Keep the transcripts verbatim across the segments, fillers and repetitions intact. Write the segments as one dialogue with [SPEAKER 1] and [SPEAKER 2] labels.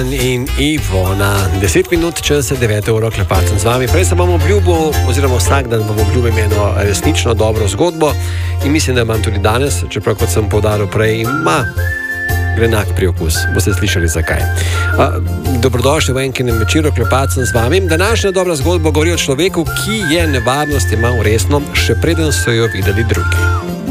[SPEAKER 1] In Ivo na deset minut čez deveto uro klepacem z vami. Prej sem vam obljubil, oziroma vsak dan vam obljubim eno resnično dobro zgodbo in mislim, da imam tudi danes, čeprav kot sem poudaril prej, ima grenak priokus. Boste slišali zakaj. A, dobrodošli v enkinem večeru klepacem z vami. Današnja dobra zgodba govori o človeku, ki je nevarnost imel resno, še preden so jo videli drugi.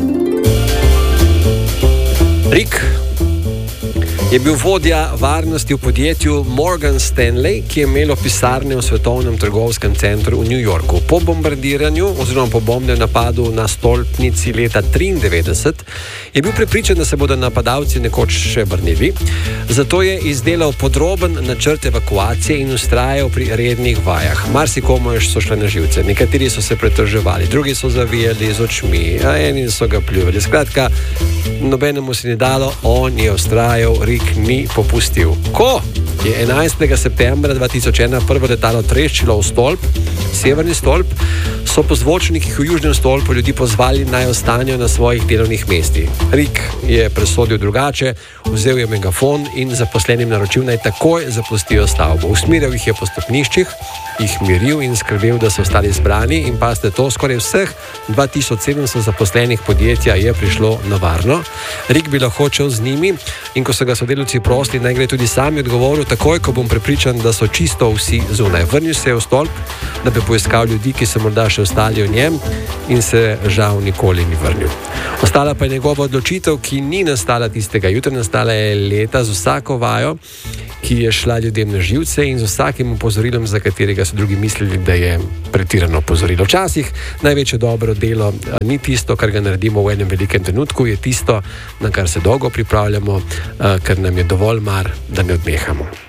[SPEAKER 1] Rick je bil vodja varnosti v podjetju Morgan Stanley, ki je imelo pisarne v svetovnem trgovskem centru v New Yorku. Po bombardiranju oziroma po bombnem napadu na stolpnici leta triindevetdeset je bil prepričan, da se bodo napadalci nekoč še vrnili. Zato je izdelal podroben načrt evakuacije in vztrajal pri rednih vajah. Marsikomu so šle na živce. Nekateri so se pretrževali, drugi so zavijali z očmi, a eni so ga pljuvali. Skratka, nobenemu se ni dalo, on je vztrajal, Rick ni popustil. Ko je enajstega septembra dva tisoč ena prvo letalo treščilo v stolp, severni stolp, so po zvočnikih v južnem stolpu ljudi pozvali naj ostanejo na svojih delovnih mestih. Rick je presodil drugače, vzel je megafon in zaposlenim naročil naj takoj zapustijo stavbo. Usmerjal jih je po stopniščih, jih miril in skrbel, da so ostali zbrani, in pa ste to, skoraj vseh dva tisoč sedemsto zaposlenih podjetja je prišlo na varno. Rick bi lahko šel z njimi in ko so ga sodelavci prosili, naj gre tudi sami, odgovoril: takoj, ko bom prepričan, da so čisto vsi zunaj. Vrnil se je v stolp, da bi poiskal ljudi, ki se morda še ostali v njem, in se žal nikoli ni vrnil. Ostala pa je njegova odločitev, ki ni nastala tistega jutra, nastala je leta z vsako vajo, ki je šla ljudem na živce, in z vsakim opozorilom, za katerega so drugi mislili, da je pretirano opozorilo. Včasih največje dobro delo ni tisto, kar ga naredimo v enem velikem trenutku, je tisto, na kar se dolgo pripravljamo, ker nam je dovolj mar, da ne odnehamo.